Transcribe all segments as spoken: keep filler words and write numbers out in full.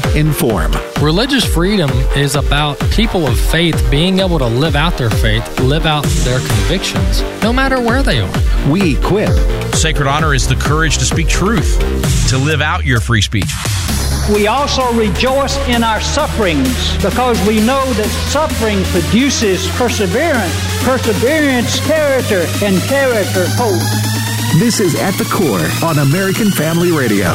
inform. Religious freedom is about people of faith being able to live out their faith, live out their convictions, no matter where they are. We equip. Sacred honor is the courage to speak truth, to live out your free speech. We also rejoice in our sufferings because we know that suffering produces perseverance, perseverance, character, and character, hope. This is At the Core on American Family Radio.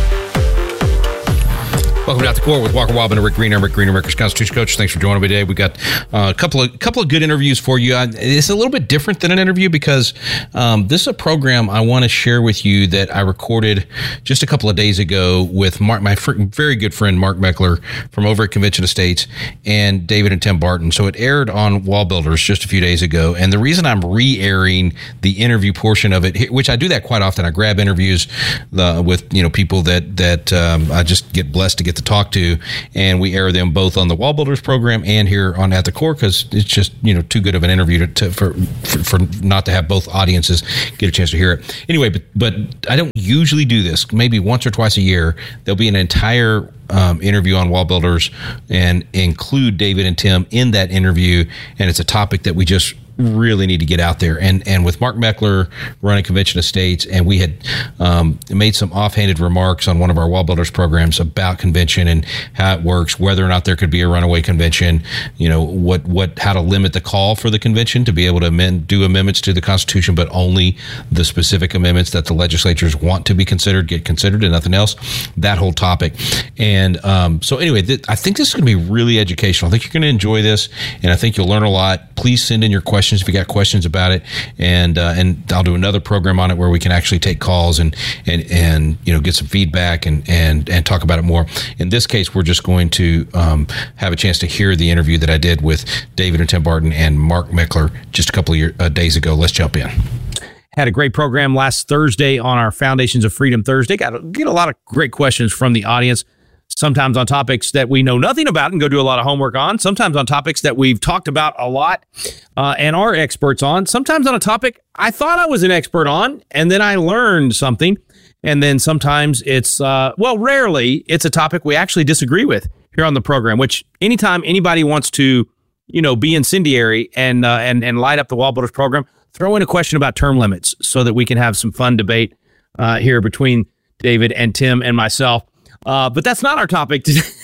Welcome to At the Core with Walker Wildman and Rick Green. I'm Rick Green, America's Constitution Coach. Thanks for joining me today. We got uh, a couple of couple of good interviews for you. Uh, it's a little bit different than an interview because um, this is a program I want to share with you that I recorded just a couple of days ago with Mark, my fr- very good friend Mark Meckler from over at Convention Estates, and David and Tim Barton. So it aired on Wall Builders just a few days ago. And the reason I'm re-airing the interview portion of it, which I do that quite often, I grab interviews uh, with you know people that that um, I just get blessed to get to talk to, and we air them both on the Wall Builders program and here on At the Core because it's just you know too good of an interview to, to for, for for not to have both audiences get a chance to hear it. Anyway, but but I don't usually do this. Maybe once or twice a year there'll be an entire Um, interview on Wall Builders and include David and Tim in that interview, and it's a topic that we just really need to get out there. And and with Mark Meckler running Convention Estates, and we had um, made some offhanded remarks on one of our Wall Builders programs about convention and how it works, whether or not there could be a runaway convention, you know, what what how to limit the call for the convention to be able to amend, do amendments to the Constitution, but only the specific amendments that the legislatures want to be considered get considered and nothing else. That whole topic. And um, so anyway, th- I think this is going to be really educational. I think you're going to enjoy this, and I think you'll learn a lot. Please send in your questions if you got questions about it, and uh, and I'll do another program on it where we can actually take calls and and and you know get some feedback and and and talk about it more. In this case, we're just going to um, have a chance to hear the interview that I did with David and Tim Barton and Mark Meckler just a couple of year, uh, days ago. Let's jump in. Had a great program last Thursday on our Foundations of Freedom Thursday. Got to get a lot of great questions from the audience. Sometimes on topics that we know nothing about and go do a lot of homework on. Sometimes on topics that we've talked about a lot uh, and are experts on. Sometimes on a topic I thought I was an expert on, and then I learned something. And then sometimes it's, uh, well, rarely it's a topic we actually disagree with here on the program, which anytime anybody wants to, you know, be incendiary and uh, and and light up the Wall Builders program, throw in a question about term limits so that we can have some fun debate uh, here between David and Tim and myself. Uh, but that's not our topic.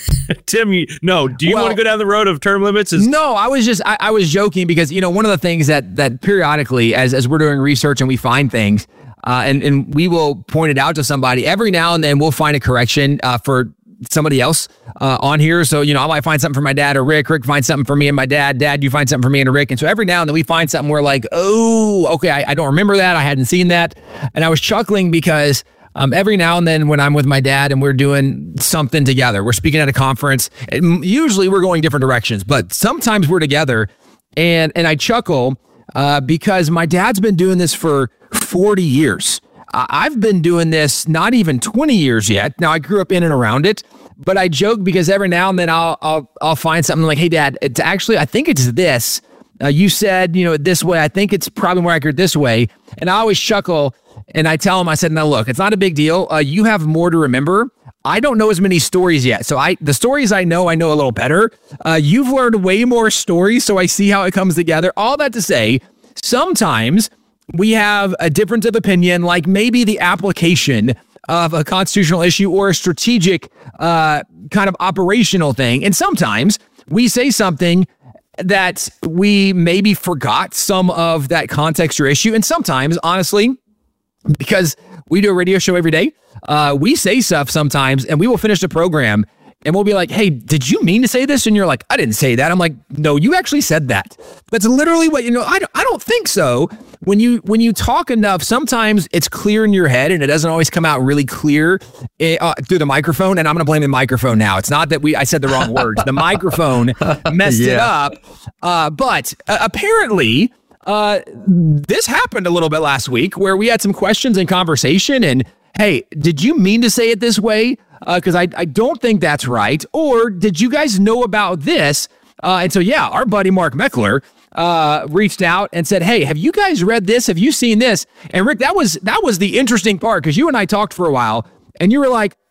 Tim, you, no, do you well, want to go down the road of term limits? Is- no, I was just, I, I was joking because, you know, one of the things that that periodically, as as we're doing research and we find things, uh, and, and we will point it out to somebody, every now and then we'll find a correction uh, for somebody else uh, on here. So, you know, I might find something for my dad or Rick. Rick finds something for me and my dad. Dad, you find something for me and Rick. And so every now and then we find something where like, oh, okay, I, I don't remember that. I hadn't seen that. And I was chuckling because Um, every now and then when I'm with my dad and we're doing something together, we're speaking at a conference, and usually we're going different directions, but sometimes we're together and, and I chuckle uh, because my dad's been doing this for forty years. Uh, I've been doing this not even twenty years yet. Now I grew up in and around it, but I joke because every now and then I'll, I'll, I'll find something like, hey dad, it's actually, I think it's this. Uh, you said, you know, this way, I think it's probably more accurate this way. And I always chuckle. And I tell him, I said, now look, it's not a big deal. Uh, you have more to remember. I don't know as many stories yet. So I, the stories I know, I know a little better. Uh, you've learned way more stories, so I see how it comes together. All that to say, sometimes we have a difference of opinion, like maybe the application of a constitutional issue or a strategic uh, kind of operational thing. And sometimes we say something that we maybe forgot some of that context or issue. And sometimes, honestly, because we do a radio show every day, uh, we say stuff sometimes and we will finish the program and we'll be like, hey, did you mean to say this? And you're like, I didn't say that. I'm like, no, you actually said that. That's literally what, you know, I, I don't think so. When you when you talk enough, sometimes it's clear in your head and it doesn't always come out really clear uh, through the microphone. And I'm going to blame the microphone now. It's not that we I said the wrong words. The microphone messed yeah. it up. Uh, but uh, apparently, uh, this happened a little bit last week where we had some questions and conversation. And hey, did you mean to say it this way? Because uh, I, I don't think that's right. Or did you guys know about this? Uh, and so, yeah, our buddy Mark Meckler uh, reached out and said, hey, have you guys read this? Have you seen this? And Rick, that was that was the interesting part because you and I talked for a while and you were like,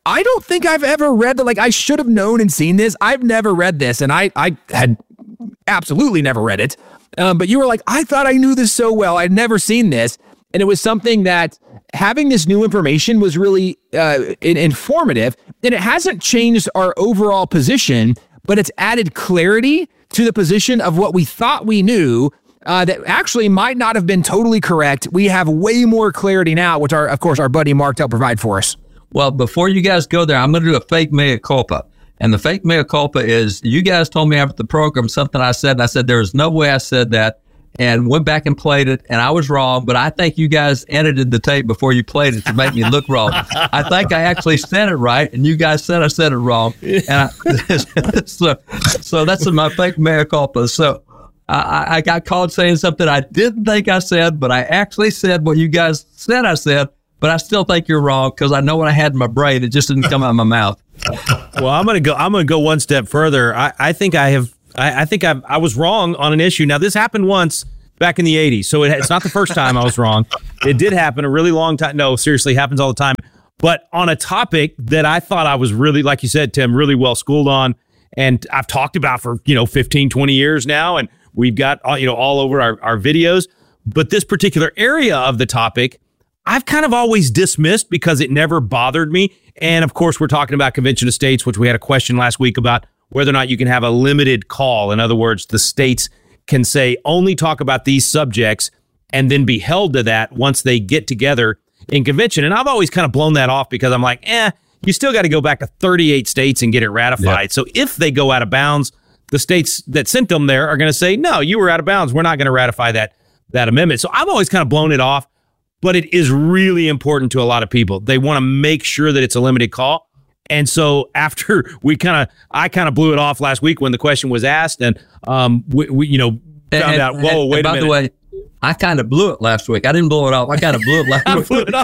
I don't think I've ever read that. Like, I should have known and seen this. I've never read this, and I, I had absolutely never read it. Um, but you were like, I thought I knew this so well. I'd never seen this. And it was something that having this new information was really uh, informative. And it hasn't changed our overall position, but it's added clarity to the position of what we thought we knew uh, that actually might not have been totally correct. We have way more clarity now, which, our, of course, our buddy Mark helped provide for us. Well, before you guys go there, I'm going to do a fake mea culpa. And the fake mea culpa is you guys told me after the program something I said, and I said, there is no way I said that, and went back and played it, and I was wrong, but I think you guys edited the tape before you played it to make me look wrong. I think I actually said it right, and you guys said I said it wrong. And I, so, so that's my fake mea culpa. So I, I got caught saying something I didn't think I said, but I actually said what you guys said I said. But I still think you're wrong because I know what I had in my brain. It just didn't come out of my mouth. Well, I'm gonna go. I'm gonna go one step further. I, I think I have. I, I think I've, I was wrong on an issue. Now, this happened once back in the eighties, so it, it's not the first time I was wrong. It did happen a really long time. No, seriously, it happens all the time. But on a topic that I thought I was really, like you said, Tim, really well schooled on, and I've talked about for you know fifteen, twenty years now, and we've got you know all over our, our videos. But this particular area of the topic, I've kind of always dismissed because it never bothered me. And of course, we're talking about convention of states, which we had a question last week about whether or not you can have a limited call. In other words, the states can say only talk about these subjects and then be held to that once they get together in convention. And I've always kind of blown that off because I'm like, eh, you still got to go back to thirty-eight states and get it ratified. Yep. So if they go out of bounds, the states that sent them there are going to say, no, you were out of bounds. We're not going to ratify that, that amendment. So I've always kind of blown it off. But it is really important to a lot of people. They want to make sure that it's a limited call. And so after we kind of, I kind of blew it off last week when the question was asked, and um, we, we you know, found and, out, whoa, and, wait and a by minute. the way, I kind of blew it last week. I didn't blow it off. I kind of blew it last I week. blew it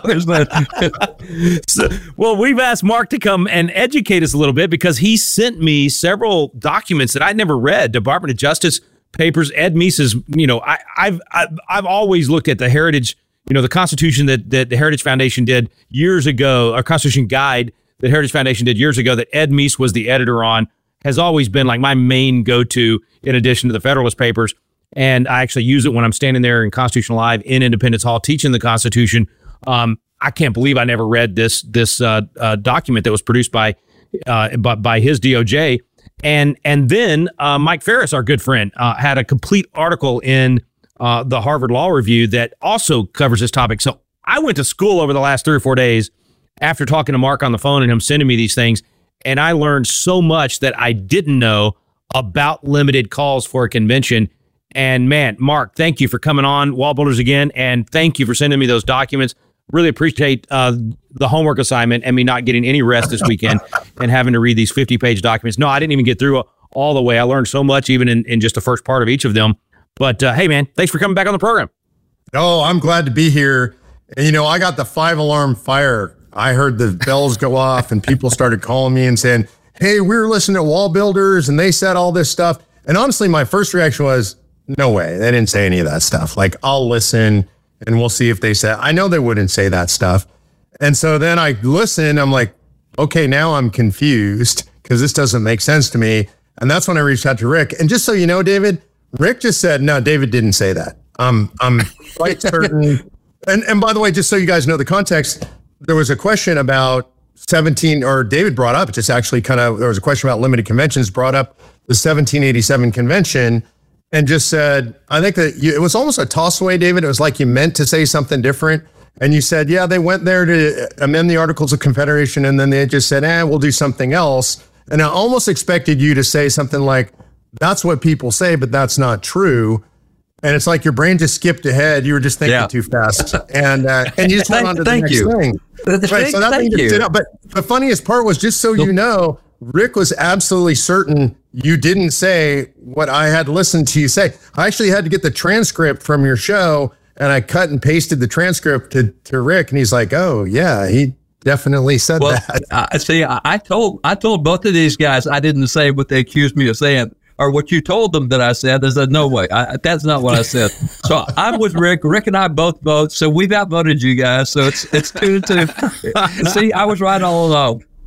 off. so, well, we've asked Mark to come and educate us a little bit because he sent me several documents that I'd never read. Department of Justice papers, Ed Meese's, you know, I, I've, I've, I've always looked at the Heritage, you know, the Constitution that, that the Heritage Foundation did years ago, or Constitution Guide that Heritage Foundation did years ago that Ed Meese was the editor on, has always been like my main go-to in addition to the Federalist Papers. And I actually use it when I'm standing there in Constitutional Live in Independence Hall teaching the Constitution. Um, I can't believe I never read this this uh, uh, document that was produced by, uh, by by his D O J. And and then uh, Mike Ferris, our good friend, uh, had a complete article in Uh, the Harvard Law Review that also covers this topic. So I went to school over the last three or four days after talking to Mark on the phone and him sending me these things, and I learned so much that I didn't know about limited calls for a convention. And man, Mark, thank you for coming on Wall Builders again, and thank you for sending me those documents. Really appreciate uh, the homework assignment and me not getting any rest this weekend and having to read these fifty-page documents. No, I didn't even get through all the way. I learned so much even in, in just the first part of each of them. But, uh, hey, man, thanks for coming back on the program. Oh, I'm glad to be here. And, you know, I got the five-alarm fire. I heard the bells go off, and people started calling me and saying, hey, we were listening to Wall Builders, and they said all this stuff. And honestly, my first reaction was, no way. They didn't say any of that stuff. Like, I'll listen, and we'll see if they said. I know they wouldn't say that stuff. And so then I listen. I'm like, okay, now I'm confused because this doesn't make sense to me. And that's when I reached out to Rick. And just so you know, David, Rick just said, no, David didn't say that. Um, I'm quite certain. And and by the way, just so you guys know the context, there was a question about seventeen, or David brought up, just actually kind of, there was a question about limited conventions, brought up the seventeen eighty-seven convention and just said, I think that you, it was almost a toss away, David. It was like you meant to say something different. And you said, yeah, they went there to amend the Articles of Confederation. And then they just said, eh, we'll do something else. And I almost expected you to say something like, that's what people say, but that's not true. And it's like your brain just skipped ahead. You were just thinking yeah. too fast. And uh, and you just went on to the thank next you. thing. Right, so that thank thing you. Did, but the funniest part was, just so you know, Rick was absolutely certain you didn't say what I had listened to you say. I actually had to get the transcript from your show, and I cut and pasted the transcript to, to Rick, and he's like, oh, yeah, he definitely said well, that. I see, I, I told I told both of these guys I didn't say what they accused me of saying. Or what you told them that I said. They said, no way. I, that's not what I said. So I'm with Rick. Rick and I both vote. So we've outvoted you guys. So it's it's two to two. See, I was right all along.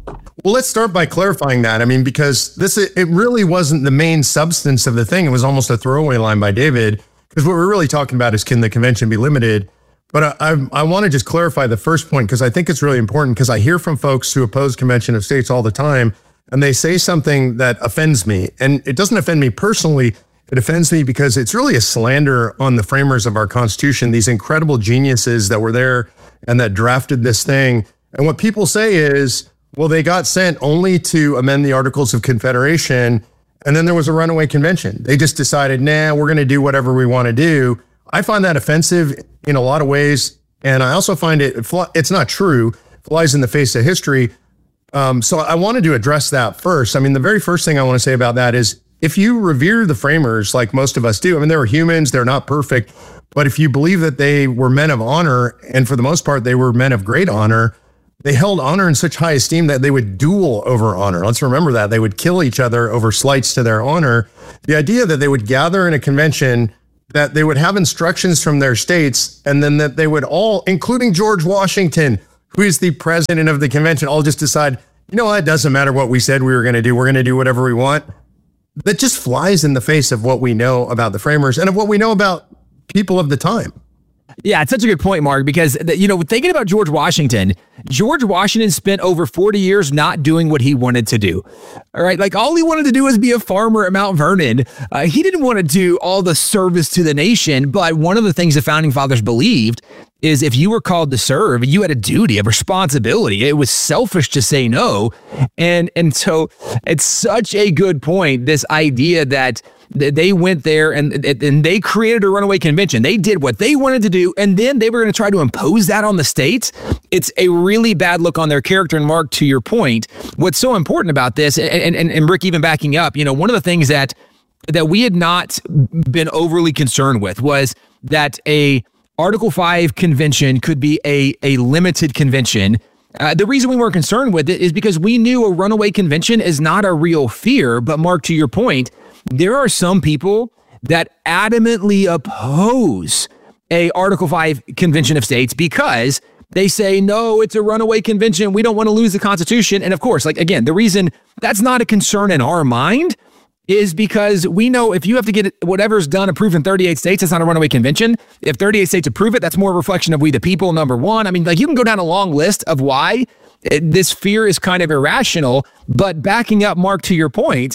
Well, let's start by clarifying that. I mean, because this, it really wasn't the main substance of the thing. It was almost a throwaway line by David, because what we're really talking about is, can the convention be limited? But I, I, I want to just clarify the first point, because I think it's really important, because I hear from folks who oppose convention of states all the time, and they say something that offends me. And it doesn't offend me personally. It offends me because it's really a slander on the framers of our Constitution, these incredible geniuses that were there and that drafted this thing. And what people say is, well, they got sent only to amend the Articles of Confederation, and then there was a runaway convention. They just decided, nah, we're going to do whatever we want to do. I find that offensive in a lot of ways, and I also find it, it's not true, it flies in the face of history. Um, so I wanted to address that first. I mean, the very first thing I want to say about that is, if you revere the framers like most of us do, I mean, they were humans, they're not perfect, but if you believe that they were men of honor, and for the most part, they were men of great honor, they held honor in such high esteem that they would duel over honor. Let's remember that. They would kill each other over slights to their honor. The idea that they would gather in a convention, that they would have instructions from their states, and then that they would all, including George Washington, who is the president of the convention, all just decide, you know what, it doesn't matter what we said we were going to do. We're going to do whatever we want. That just flies in the face of what we know about the framers and of what we know about people of the time. Yeah, it's such a good point, Mark, because, you know, thinking about George Washington, George Washington spent over forty years not doing what he wanted to do. All right. Like, all he wanted to do was be a farmer at Mount Vernon. Uh, he didn't want to do all the service to the nation. But one of the things the founding fathers believed is, if you were called to serve, you had a duty, a responsibility. It was selfish to say no. And, and so it's such a good point, this idea that they went there and, and they created a runaway convention. They did what they wanted to do, and then they were going to try to impose that on the states. It's a really bad look on their character. And Mark, to your point, what's so important about this, and, and, and Rick, even backing up, you know, one of the things that that we had not been overly concerned with was that a Article five convention could be a, a limited convention. Uh, the reason we weren't concerned with it is because we knew a runaway convention is not a real fear. But Mark, to your point, there are some people that adamantly oppose a Article five convention of states because they say, no, it's a runaway convention. We don't want to lose the Constitution. And of course, like, again, the reason that's not a concern in our mind is because we know if you have to get whatever's done approved in thirty-eight states, that's not a runaway convention. If thirty-eight states approve it, that's more a reflection of we the people, number one. I mean, like, you can go down a long list of why it, this fear is kind of irrational. But backing up, Mark, to your point,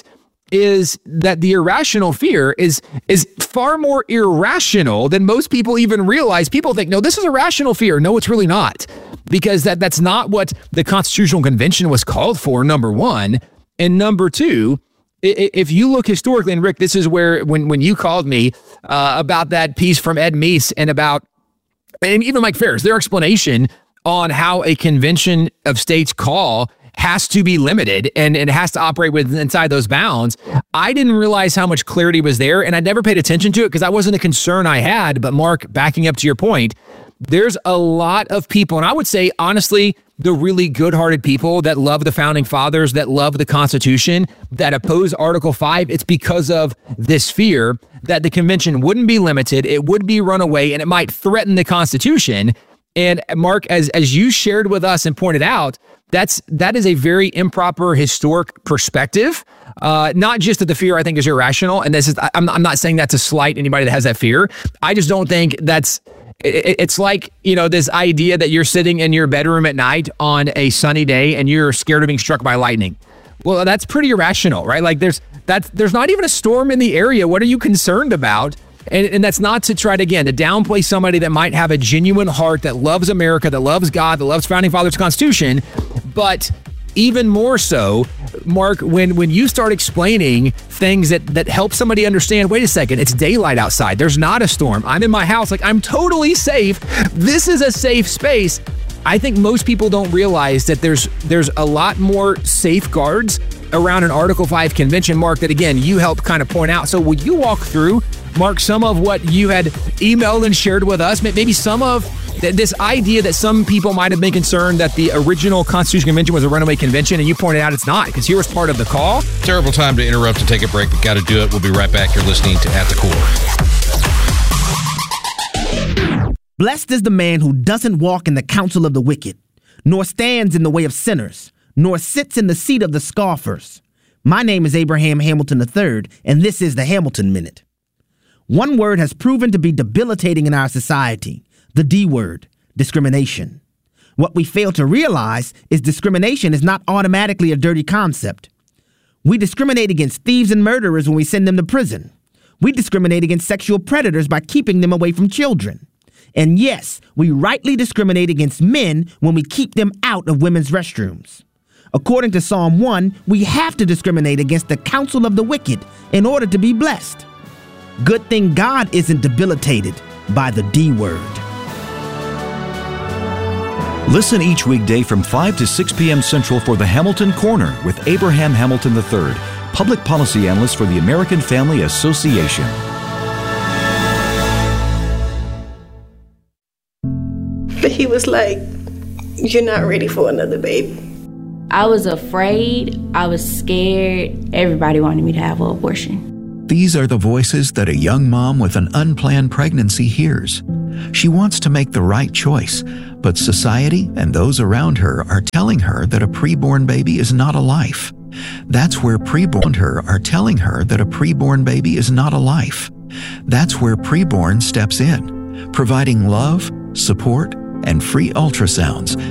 is that the irrational fear is is far more irrational than most people even realize. People think, no, this is a rational fear. No, it's really not, because that that's not what the Constitutional Convention was called for, number one. And number two, if you look historically, and Rick, this is where when, when you called me uh, about that piece from Ed Meese and about, and even Mike Ferris, their explanation on how a convention of states call has to be limited and it has to operate within inside those bounds. I didn't realize how much clarity was there, and I never paid attention to it because that wasn't a concern I had. But Mark, backing up to your point, there's a lot of people, and I would say, honestly, the really good-hearted people that love the founding fathers, that love the Constitution, that oppose Article five. It's because of this fear that the convention wouldn't be limited, it would be run away, and it might threaten the Constitution. And Mark, as as you shared with us and pointed out, that's that is a very improper historic perspective. Uh, not just that the fear, I think, is irrational, and this is I'm I'm not saying that to slight anybody that has that fear. I just don't think that's. It, it's like, you know, this idea that you're sitting in your bedroom at night on a sunny day and you're scared of being struck by lightning. Well, that's pretty irrational, right? Like there's that's there's not even a storm in the area. What are you concerned about? And, and that's not to try to, again, to downplay somebody that might have a genuine heart, that loves America, that loves God, that loves Founding Fathers' Constitution. But even more so, Mark, when, when you start explaining things that, that help somebody understand, wait a second, it's daylight outside. There's not a storm. I'm in my house. Like, I'm totally safe. This is a safe space. I think most people don't realize that there's there's a lot more safeguards around an Article five convention, Mark, that, again, you helped kind of point out. So will you walk through, Mark, some of what you had emailed and shared with us, maybe some of th- this idea that some people might have been concerned that the original Constitutional Convention was a runaway convention, and you pointed out it's not, because here was part of the call. Terrible time to interrupt and take a break, but got to do it. We'll be right back. You're listening to At the Core. Blessed is the man who doesn't walk in the counsel of the wicked, nor stands in the way of sinners, nor sits in the seat of the scoffers. My name is Abraham Hamilton the third, and this is the Hamilton Minute. One word has proven to be debilitating in our society, the D word, discrimination. What we fail to realize is discrimination is not automatically a dirty concept. We discriminate against thieves and murderers when we send them to prison. We discriminate against sexual predators by keeping them away from children. And yes, we rightly discriminate against men when we keep them out of women's restrooms. According to Psalm one, we have to discriminate against the counsel of the wicked in order to be blessed. Good thing God isn't debilitated by the D word. Listen each weekday from five to six p.m. Central for the Hamilton Corner with Abraham Hamilton the third, Public Policy Analyst for the American Family Association. But he was like, "You're not ready for another baby." I was afraid. I was scared. Everybody wanted me to have an abortion. These are the voices that a young mom with an unplanned pregnancy hears. She wants to make the right choice, but society and those around her are telling her that a preborn baby is not a life. That's where preborn her are telling her that a preborn baby is not a life. That's where Preborn steps in, providing love, support, and free ultrasounds